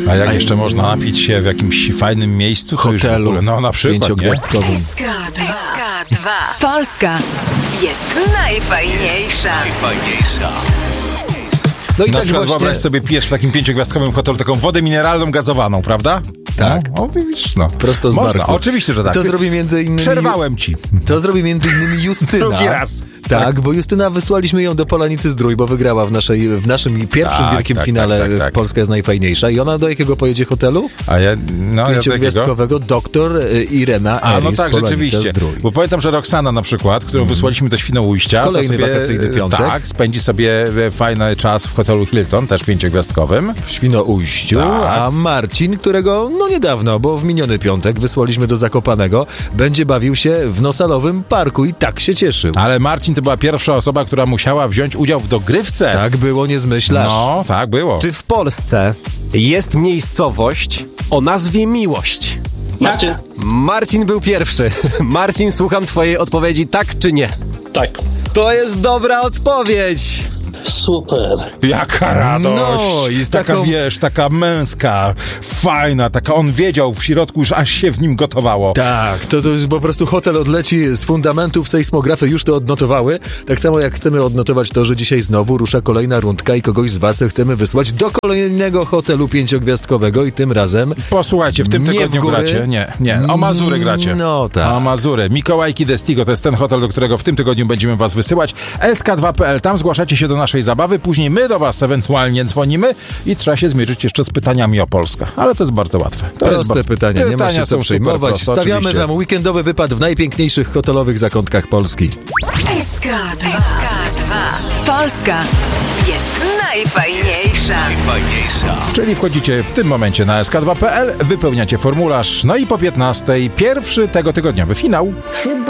A jak jeszcze można napić się w jakimś fajnym miejscu, to już w hotelu, ogóle, no na przykład, nie? SK2. Polska jest najfajniejsza. No i Na tak przykład właśnie... wyobraź sobie, pijesz w takim 5-gwiazdkowym hotelu taką wodę mineralną gazowaną, prawda? Tak. No, o, widzisz, no. Prosto z Można. barku. Oczywiście, że tak. To zrobi między innymi... Przerwałem ci. To zrobi między innymi Justyna. Drugi raz. Tak, bo Justyna, wysłaliśmy ją do Polanicy Zdrój, bo wygrała w naszym pierwszym wielkim finale Polska jest najfajniejsza. I ona do jakiego pojedzie hotelu? A ja, no, ja do jakiego? Pięciogwiazdkowego Doktor Irena Eris, no tak, Polanica rzeczywiście. Zdrój. Bo pamiętam, że Roxana na przykład, którą wysłaliśmy do Świnoujścia, Kolejny to sobie, wakacyjny piątek. Tak, spędzi sobie fajny czas w hotelu Hilton, też 5-gwiazdkowym. W Świnoujściu, Tak. a Marcin, którego niedawno, bo w miniony piątek wysłaliśmy do Zakopanego, będzie bawił się w Nosalowym Parku i tak się cieszył. Ale Marcin to była pierwsza osoba, która musiała wziąć udział w dogrywce. Tak było, nie zmyślasz. No, tak było. Czy w Polsce jest miejscowość o nazwie Miłość? Marcin? Marcin był pierwszy. Marcin, słucham twojej odpowiedzi, tak czy nie? Tak. To jest dobra odpowiedź! Super. Jaka radość. No, i z taka, taką- wiesz, taka męska, fajna, taka on wiedział w środku, już aż się w nim gotowało. Tak, to już po prostu hotel odleci z fundamentów, sejsmografy już to odnotowały. Tak samo jak chcemy odnotować to, że dzisiaj znowu rusza kolejna rundka i kogoś z was chcemy wysłać do kolejnego hotelu 5-gwiazdkowego i tym razem... Posłuchajcie, w tym Nie tygodniu w góry. gracie. Nie, o Mazury gracie. No tak. O Mazury. Mikołajki Destigo to jest ten hotel, do którego w tym tygodniu będziemy was wysyłać. SK2.pl, tam zgłaszacie się do naszej zabawy, później my do was ewentualnie dzwonimy i trzeba się zmierzyć jeszcze z pytaniami o Polskę. Ale to jest bardzo łatwe. To Proste pytania, nie ma się co są super przejmować. proste, Stawiamy oczywiście. wam weekendowy wypad w najpiękniejszych hotelowych zakątkach Polski. SK2. Polska jest najfajniejsza. Czyli wchodzicie w tym momencie na sk2.pl, wypełniacie formularz, no i po 15:00 pierwszy tego tygodniowy finał. Chyba